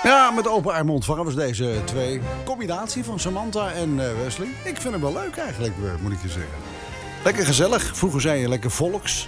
Ja, met open armen ontvangen was deze twee. Combinatie van Samantha en Wesley. Ik vind hem wel leuk eigenlijk, moet ik je zeggen. Lekker gezellig. Vroeger zei je lekker volks.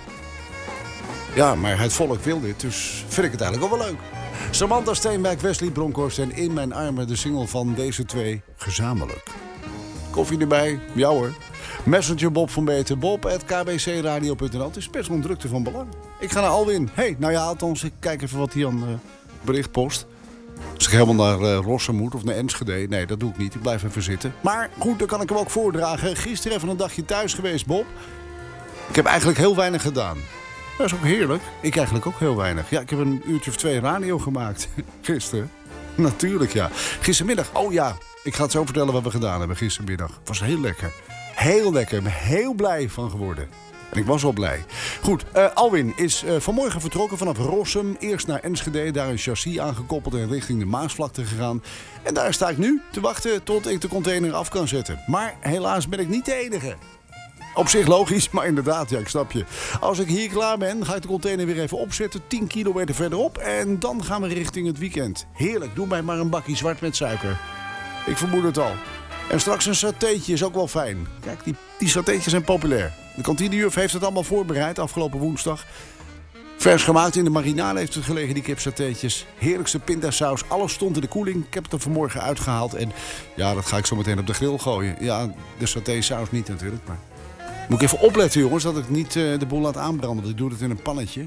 Ja, maar het volk wil dit, dus vind ik het eigenlijk ook wel leuk. Samantha Steenwijk, Wesley Bronkhorst en In Mijn Armen, de single van deze twee gezamenlijk. Koffie erbij? Ja hoor. Messenger Bob van Beter, bob@kbcradio.nl. Het is best wel een drukte van belang. Ik ga naar Alwin. Nou ja, althans, ik kijk even wat hij aan bericht post. Als ik helemaal naar Rossum moet of naar Enschede. Nee, dat doe ik niet. Ik blijf even zitten. Maar goed, dan kan ik hem ook voordragen. Gisteren even een dagje thuis geweest, Bob. Ik heb eigenlijk heel weinig gedaan. Dat is ook heerlijk. Ik eigenlijk ook heel weinig. Ja, ik heb een uurtje of 2 radio gemaakt. Gisteren. Natuurlijk, ja. Gistermiddag. Oh ja, ik ga het zo vertellen wat we gedaan hebben gistermiddag. Het was heel lekker. Heel lekker. Ik ben heel blij van geworden. En ik was al blij. Goed, Alwin is vanmorgen vertrokken vanaf Rossum. Eerst naar Enschede, daar een chassis aangekoppeld en richting de Maasvlakte gegaan. En daar sta ik nu te wachten tot ik de container af kan zetten. Maar helaas ben ik niet de enige. Op zich logisch, maar inderdaad, ja, ik snap je. Als ik hier klaar ben, ga ik de container weer even opzetten. 10 kilometer verderop en dan gaan we richting het weekend. Heerlijk, doe mij maar een bakje zwart met suiker. Ik vermoed het al. En straks een satéetje is ook wel fijn. Kijk, die satéetjes zijn populair. De kantinejuf heeft het allemaal voorbereid afgelopen woensdag. Vers gemaakt in de marinade heeft het gelegen, die kipsatéetjes. Heerlijkste pindasaus, alles stond in de koeling. Ik heb het er vanmorgen uitgehaald en ja, dat ga ik zo meteen op de grill gooien. Ja, de satésaus niet natuurlijk, maar... Moet ik even opletten, jongens, dat ik niet de boel laat aanbranden. Want ik doe het in een pannetje.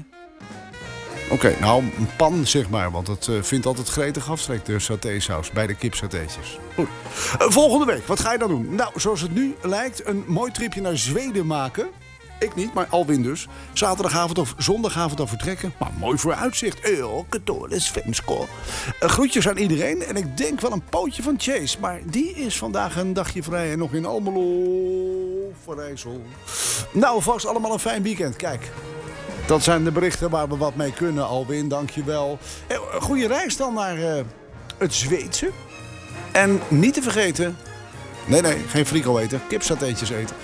Oké, nou, een pan, zeg maar. Want het vindt altijd gretig aftrek, de satésaus, bij de kipsatéetjes. Goed. Volgende week, wat ga je dan doen? Nou, zoals het nu lijkt, een mooi tripje naar Zweden maken. Ik niet, maar Alwin dus. Zaterdagavond of zondagavond al vertrekken. Maar mooi vooruitzicht. Katole, svensko. Groetjes aan iedereen. En ik denk wel een pootje van Chase. Maar die is vandaag een dagje vrij en nog in Almelo. Verijssel. Nou, vast allemaal een fijn weekend. Kijk, dat zijn de berichten waar we wat mee kunnen, Alwin. Dankjewel. Goeie reis dan naar het Zweedse. En niet te vergeten... Nee, geen frigo eten. Kipsatéetjes eten.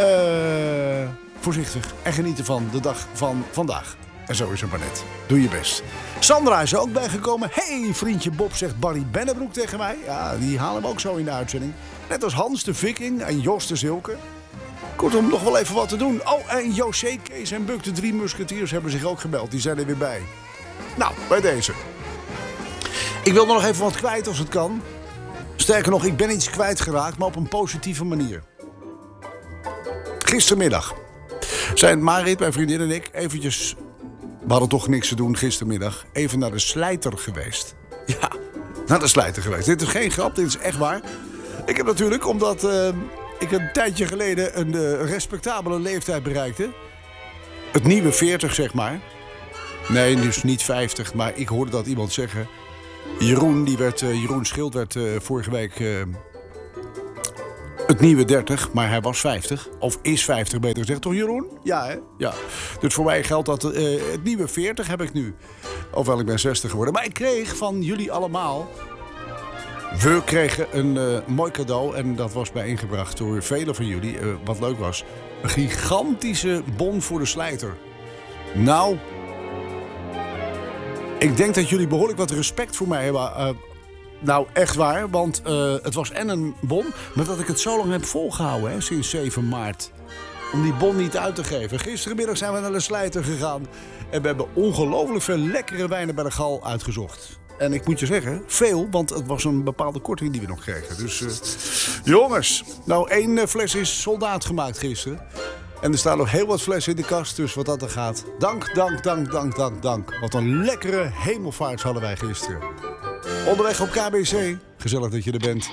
Voorzichtig en geniet ervan de dag van vandaag. En zo is het maar net. Doe je best. Sandra is er ook bijgekomen. Hey, vriendje Bob, zegt Barry Bennebroek tegen mij. Ja, die halen we ook zo in de uitzending. Net als Hans de Viking en Jos de Zilke. Kortom, nog wel even wat te doen. Oh, en José, Kees en Buk, de 3 musketiers, hebben zich ook gebeld. Die zijn er weer bij. Nou, bij deze. Ik wil nog even wat kwijt als het kan. Sterker nog, ik ben iets kwijtgeraakt, maar op een positieve manier. Gistermiddag zijn Marit, mijn vriendin en ik eventjes... We hadden toch niks te doen gistermiddag. Even naar de Slijter geweest. Ja, naar de Slijter geweest. Dit is geen grap, dit is echt waar. Ik heb natuurlijk, omdat ik een tijdje geleden een respectabele leeftijd bereikte. Het nieuwe 40, zeg maar. Nee, dus niet 50, maar ik hoorde dat iemand zeggen. Jeroen Schild werd vorige week... Het nieuwe 30, maar hij was 50. Of is 50, beter gezegd. Toch, Jeroen? Ja, hè? Ja. Dus voor mij geldt dat het nieuwe 40 heb ik nu. Ofwel, ik ben 60 geworden. Maar ik kreeg van jullie allemaal... We kregen een mooi cadeau. En dat was bijeengebracht door velen van jullie. Wat leuk was. Een gigantische bon voor de Slijter. Nou... Ik denk dat jullie behoorlijk wat respect voor mij hebben... Nou, echt waar, want het was en een bon... maar dat ik het zo lang heb volgehouden, hè, sinds 7 maart. Om die bon niet uit te geven. Gisterenmiddag zijn we naar de Slijter gegaan... en we hebben ongelooflijk veel lekkere wijnen bij de Gal uitgezocht. En ik moet je zeggen, veel, want het was een bepaalde korting die we nog kregen. Dus, jongens, nou 1 fles is soldaat gemaakt gisteren. En er staan nog heel wat flessen in de kast, dus wat dat er gaat. Dank. Wat een lekkere hemelvaart hadden wij gisteren. Onderweg op KBC. Gezellig dat je er bent.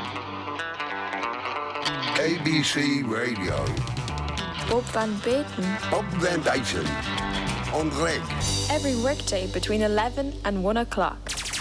ABC Radio. Bob van Beten. Bob van Beten. On Greg. Every workday between 11 and 1 o'clock.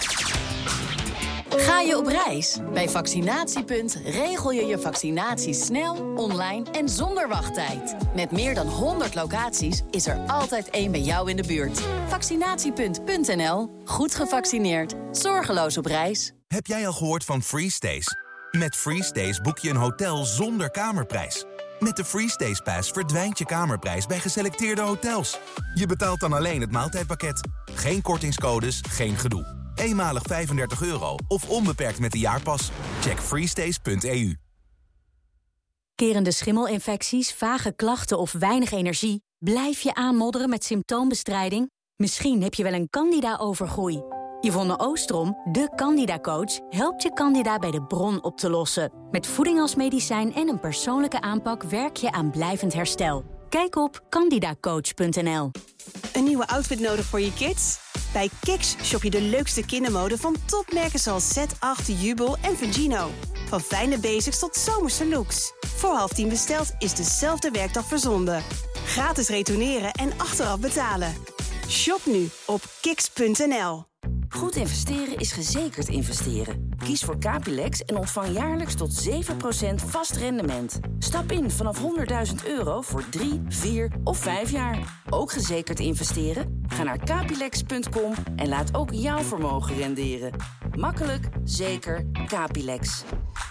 Ga je op reis? Bij Vaccinatiepunt regel je je vaccinatie snel, online en zonder wachttijd. Met meer dan 100 locaties is er altijd één bij jou in de buurt. Vaccinatiepunt.nl. Goed gevaccineerd. Zorgeloos op reis. Heb jij al gehoord van FreeStays? Met FreeStays boek je een hotel zonder kamerprijs. Met de FreeStays Pass verdwijnt je kamerprijs bij geselecteerde hotels. Je betaalt dan alleen het maaltijdpakket. Geen kortingscodes, geen gedoe. eenmalig €35 of onbeperkt met de jaarpas. Check freestays.eu. Kerende schimmelinfecties, vage klachten of weinig energie? Blijf je aanmodderen met symptoombestrijding? Misschien heb je wel een candida-overgroei. Yvonne Oostrom, de Candida-coach, helpt je candida bij de bron op te lossen. Met voeding als medicijn en een persoonlijke aanpak werk je aan blijvend herstel. Kijk op candidacoach.nl. Een nieuwe outfit nodig voor je kids? Bij Kiks shop je de leukste kindermode van topmerken zoals Z8, Jubel en Vigino. Van fijne basics tot zomerse looks. Voor 9:30 besteld is dezelfde werkdag verzonden. Gratis retourneren en achteraf betalen. Shop nu op kiks.nl. Goed investeren is gezekerd investeren. Kies voor Capilex en ontvang jaarlijks tot 7% vast rendement. Stap in vanaf €100.000 voor 3, 4 of 5 jaar. Ook gezekerd investeren? Ga naar capilex.com en laat ook jouw vermogen renderen. Makkelijk, zeker, Capilex.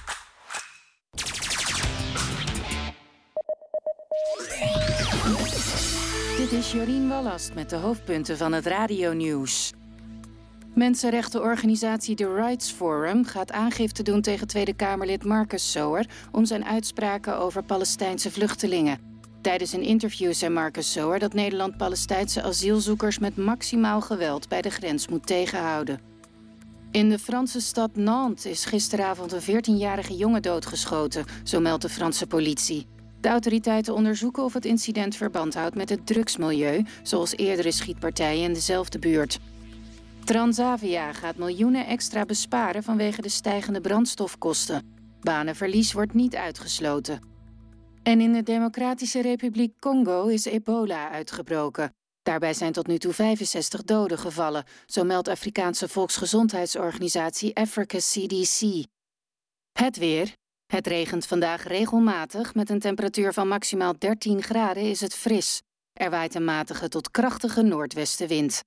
Dit is Jorien Wallast met de hoofdpunten van het radionieuws. Mensenrechtenorganisatie The Rights Forum gaat aangifte doen tegen Tweede Kamerlid Marcus Sower om zijn uitspraken over Palestijnse vluchtelingen. Tijdens een interview zei Marcus Sower dat Nederland Palestijnse asielzoekers met maximaal geweld bij de grens moet tegenhouden. In de Franse stad Nantes is gisteravond een 14-jarige jongen doodgeschoten, zo meldt de Franse politie. De autoriteiten onderzoeken of het incident verband houdt met het drugsmilieu, zoals eerdere schietpartijen in dezelfde buurt. Transavia gaat miljoenen extra besparen vanwege de stijgende brandstofkosten. Banenverlies wordt niet uitgesloten. En in de Democratische Republiek Congo is ebola uitgebroken. Daarbij zijn tot nu toe 65 doden gevallen, zo meldt Afrikaanse volksgezondheidsorganisatie Africa CDC. Het weer. Het regent vandaag regelmatig. Met een temperatuur van maximaal 13 graden is het fris. Er waait een matige tot krachtige noordwestenwind.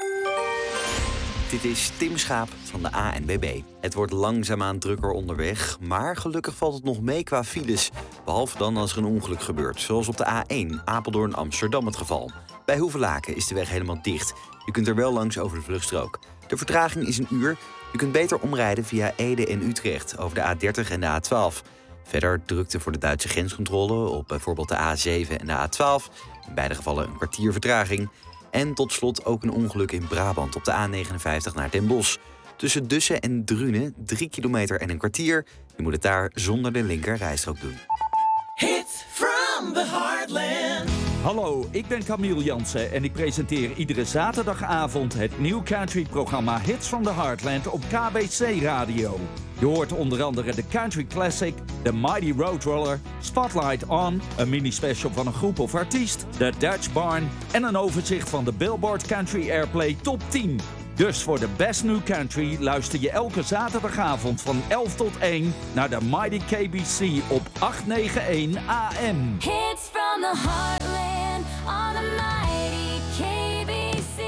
Dit is Tim Schaap van de ANWB. Het wordt langzaamaan drukker onderweg, maar gelukkig valt het nog mee qua files. Behalve dan als er een ongeluk gebeurt, zoals op de A1 Apeldoorn-Amsterdam het geval. Bij Hoevelaken is de weg helemaal dicht. Je kunt er wel langs over de vluchtstrook. De vertraging is 1 uur. Je kunt beter omrijden via Ede en Utrecht over de A30 en de A12. Verder drukte voor de Duitse grenscontrole op bijvoorbeeld de A7 en de A12. In beide gevallen een kwartier vertraging. En tot slot ook een ongeluk in Brabant op de A59 naar Den Bosch. Tussen Dussen en Drunen 3 kilometer en een kwartier. Je moet het daar zonder de linker rijstrook doen. Hits from the Heartland. Hallo, ik ben Camille Jansen en ik presenteer iedere zaterdagavond het New Country-programma Hits from the Heartland op KBC Radio. Je hoort onder andere de Country Classic, de Mighty Roadrunner, Spotlight On, een mini-special van een groep of artiest, de Dutch Barn en een overzicht van de Billboard Country Airplay Top 10. Dus voor de Best New Country luister je elke zaterdagavond van 11 tot 1 naar de Mighty KBC op 891 AM. Hits from the Heartland on the Mighty KBC.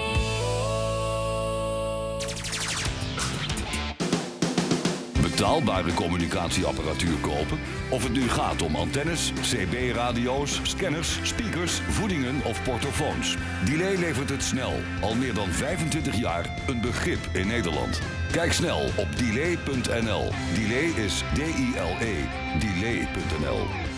Betaalbare communicatieapparatuur kopen? Of het nu gaat om antennes, CB-radio's, scanners, speakers, voedingen of portofoons. Delay levert het snel. Al meer dan 25 jaar een begrip in Nederland. Kijk snel op delay.nl. Delay is D-I-L-E. Delay.nl.